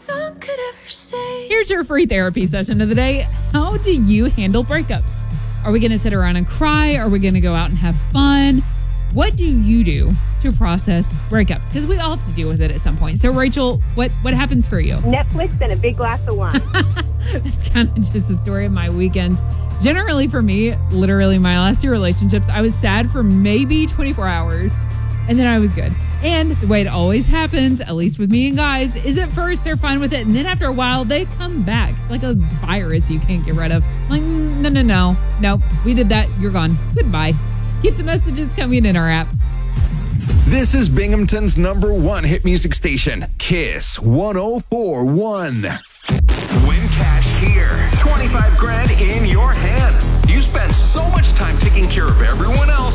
song could ever say. Here's your free therapy session of the day. How do you handle breakups? Are we going to sit around and cry? Are we going to go out and have fun? What do you do to process breakups? Because we all have to deal with it at some point. So, Rachel, what happens for you? Netflix and a big glass of wine. That's kind of just the story of my weekends. Generally, for me, literally my last two relationships, I was sad for maybe 24 hours, and then I was good. And the way it always happens, at least with me and guys, is at first they're fine with it, and then after a while, they come back like a virus you can't get rid of. Like, no. Nope, we did that. You're gone. Goodbye. Keep the messages coming in our app. This is Binghamton's #1 hit music station, Kiss 104.1. Win cash here. 25 grand in your hand. You spend so much time taking care of everyone else.